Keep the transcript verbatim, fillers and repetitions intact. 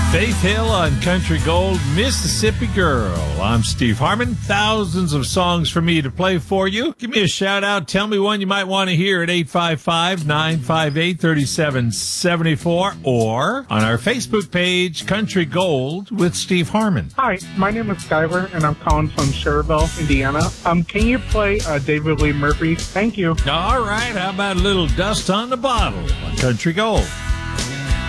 Faith Hill on Country Gold, Mississippi Girl. I'm Steve Harmon. Thousands of songs for me to play for you. Give me a shout out. Tell me one you might want to hear at eight five five, nine five eight, three seven seven four or on our Facebook page, Country Gold with Steve Harmon. Hi, my name is Skyler, and I'm calling from Cherville, Indiana. Um, can you play uh, David Lee Murphy? Thank you. All right. How about a little Dust on the Bottle on Country Gold?